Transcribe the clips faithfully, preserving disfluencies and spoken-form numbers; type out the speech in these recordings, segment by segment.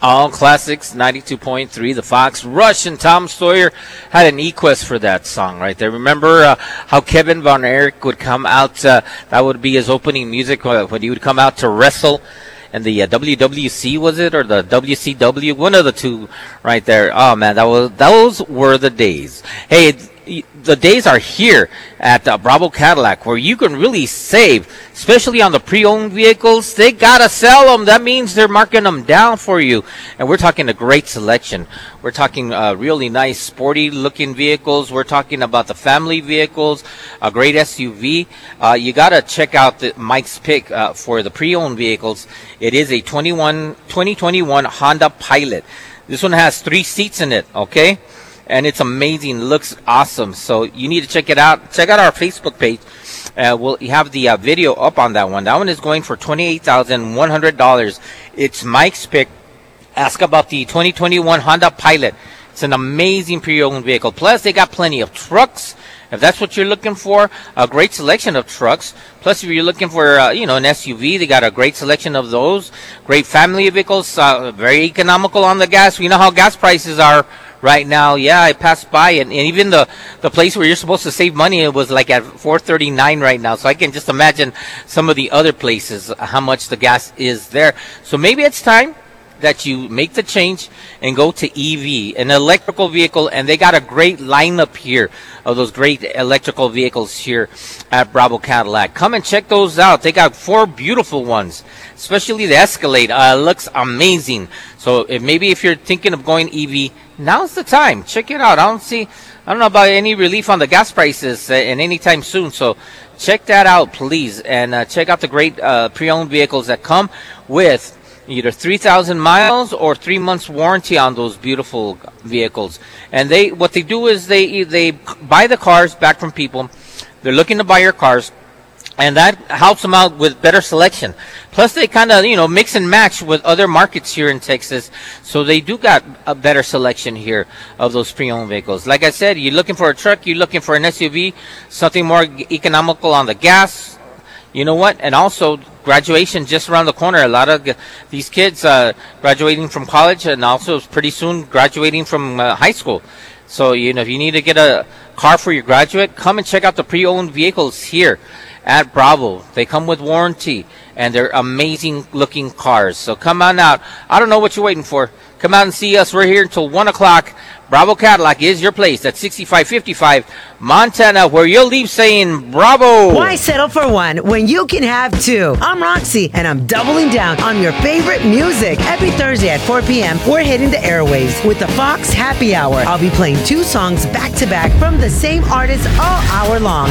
All classics, ninety-two point three, The Fox. Rush and Tom Sawyer had an E-Quest for that song right there. Remember uh, how Kevin Von Erich would come out, uh, that would be his opening music uh, when he would come out to wrestle in the uh, W W C, was it, or the W C W? One of the two right there. Oh, man, that was those were the days. Hey, it, the days are here at uh, Bravo Cadillac where you can really save, especially on the pre-owned vehicles. They gotta sell them. That means they're marking them down for you. And we're talking a great selection. We're talking uh, really nice, sporty-looking vehicles. We're talking about the family vehicles, a great S U V. Uh, you gotta check out the, Mike's pick uh, for the pre-owned vehicles. It is a twenty-one, twenty twenty-one Honda Pilot. This one has three seats in it, okay? And it's amazing. Looks awesome. So you need to check it out. Check out our Facebook page. Uh, we'll have the uh, video up on that one. That one is going for twenty-eight thousand one hundred dollars. It's Mike's pick. Ask about the twenty twenty-one Honda Pilot. It's an amazing pre-owned vehicle. Plus, they got plenty of trucks. If that's what you're looking for, a great selection of trucks. Plus, if you're looking for, uh, you know, an S U V, they got a great selection of those. Great family vehicles, uh, very economical on the gas. We know how gas prices are right now. Yeah, I passed by, and, and even the, the place where you're supposed to save money, it was like at four thirty-nine right now. So I can just imagine some of the other places, how much the gas is there. So maybe it's time that you make the change and go to E V, an electrical vehicle, and they got a great lineup here of those great electrical vehicles here at Bravo Cadillac. Come and check those out. They got four beautiful ones, especially the Escalade. Uh, looks amazing. So if maybe if you're thinking of going E V, now's the time. Check it out. I don't see, I don't know about any relief on the gas prices uh, in anytime soon. So check that out, please, and uh, check out the great uh, pre-owned vehicles that come with either three thousand miles or three months warranty on those beautiful vehicles. And they, what they do is they they buy the cars back from people. They're looking to buy your cars, and that helps them out with better selection. Plus, they kind of, you know, mix and match with other markets here in Texas. So they do got a better selection here of those pre-owned vehicles. Like I said, you're looking for a truck, you're looking for an S U V, something more economical on the gas. You know what? And also, graduation just around the corner. A lot of g- these kids uh, graduating from college, and also pretty soon graduating from uh, high school. So, you know, if you need to get a car for your graduate, come and check out the pre-owned vehicles here at Bravo. They come with warranty, and they're amazing looking cars. So come on out. I don't know what you're waiting for. Come out and see us. We're here until one o'clock. Bravo Cadillac is your place at sixty-five fifty-five Montana, where you'll leave saying Bravo. Why settle for one when you can have two? I'm Roxy, and I'm doubling down on your favorite music. Every Thursday at four p.m., we're hitting the airwaves with the Fox Happy Hour. I'll be playing two songs back to back from the same artist all hour long.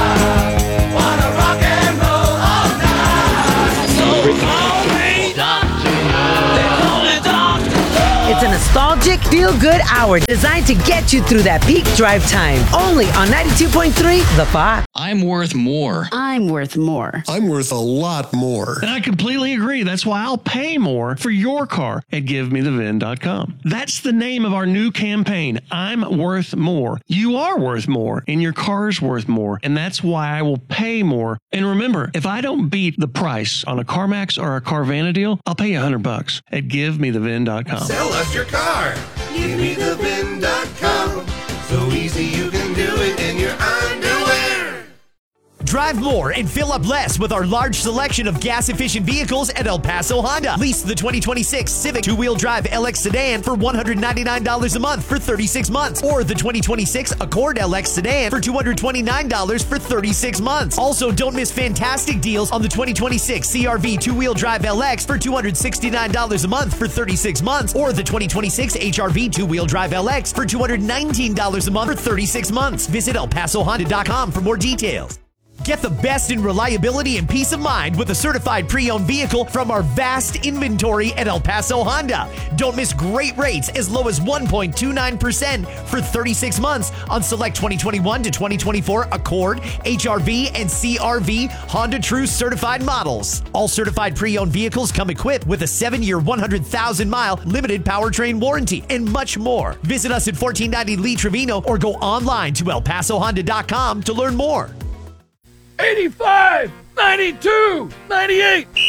I wanna rock and roll all night. So call me Doctor. They call me Doctor. It's a nostalgic, feel-good hour designed to get you through that peak drive time. Only on ninety-two point three The Fox. I'm worth more. I'm worth more. I'm worth a lot more. And I completely agree. That's why I'll pay more for your car at give me the V I N dot com. That's the name of our new campaign. I'm worth more. You are worth more, and your car's worth more. And that's why I will pay more. And remember, if I don't beat the price on a CarMax or a Carvana deal, I'll pay you a hundred bucks at give me the V I N dot com. Sell us your car. Give me the V I N dot com. So easy you can do it in your underwear. Drive more and fill up less with our large selection of gas-efficient vehicles at El Paso Honda. Lease the twenty twenty-six Civic two-wheel drive L X sedan for one hundred ninety-nine dollars a month for thirty-six months. Or the twenty twenty-six Accord L X sedan for two hundred twenty-nine dollars for thirty-six months. Also, don't miss fantastic deals on the twenty twenty-six C R V two-wheel drive L X for two hundred sixty-nine dollars a month for thirty-six months. Or the twenty twenty-six H R V two-wheel drive L X for two hundred nineteen dollars a month for thirty-six months. Visit El Paso Honda dot com for more details. Get the best in reliability and peace of mind with a certified pre-owned vehicle from our vast inventory at El Paso Honda. Don't miss great rates as low as one point two nine percent for thirty-six months on select twenty twenty-one to twenty twenty-four Accord, H R V, and C R V Honda True certified models. All certified pre-owned vehicles come equipped with a seven-year, one hundred thousand mile limited powertrain warranty and much more. Visit us at fourteen ninety Lee Trevino or go online to El Paso Honda dot com to learn more. eighty-five, ninety-two, ninety-eight.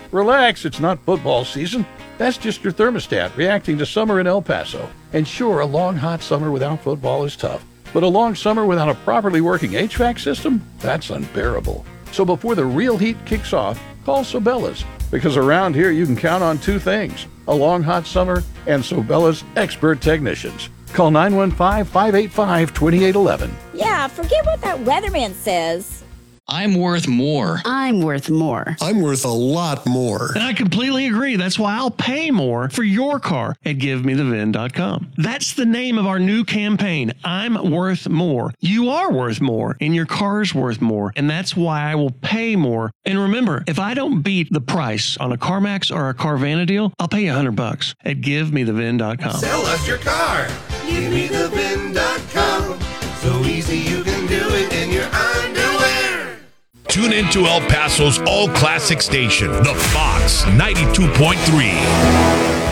Relax, it's not football season. That's just your thermostat reacting to summer in El Paso. And sure, a long hot summer without football is tough. But a long summer without a properly working H V A C system? That's unbearable. So before the real heat kicks off, call Sobella's. Because around here you can count on two things, a long hot summer and Sobella's expert technicians. Call nine one five, five eight five, two eight one one. Yeah, forget what that weatherman says. I'm worth more. I'm worth more. I'm worth a lot more. And I completely agree. That's why I'll pay more for your car at give me the V I N dot com. That's the name of our new campaign. I'm worth more. You are worth more, and your car's worth more. And that's why I will pay more. And remember, if I don't beat the price on a CarMax or a Carvana deal, I'll pay you a hundred bucks at give me the V I N dot com. Sell us your car. give me the V I N dot com. So easy you can do it in your underwear. Tune in to El Paso's all-classic station, The Fox ninety-two point three.